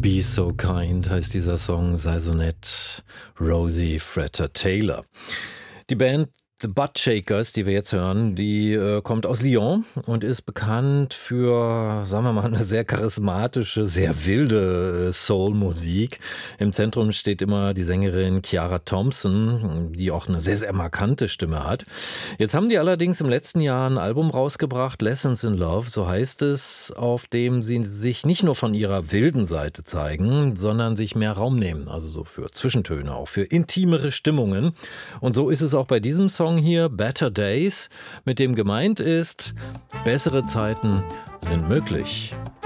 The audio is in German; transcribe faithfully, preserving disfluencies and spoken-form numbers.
Be So Kind heißt dieser Song, sei so nett, Rosie Fretter Taylor. Die Band The Buttshakers, die wir jetzt hören, die äh, kommt aus Lyon und ist bekannt für, sagen wir mal, eine sehr charismatische, sehr wilde äh, Soul-Musik. Im Zentrum steht immer die Sängerin Ciara Thompson, die auch eine sehr, sehr markante Stimme hat. Jetzt haben die allerdings im letzten Jahr ein Album rausgebracht, Lessons in Love, so heißt es, auf dem sie sich nicht nur von ihrer wilden Seite zeigen, sondern sich mehr Raum nehmen, also so für Zwischentöne, auch für intimere Stimmungen. Und so ist es auch bei diesem Song hier, Better Days, mit dem gemeint ist, bessere Zeiten sind möglich.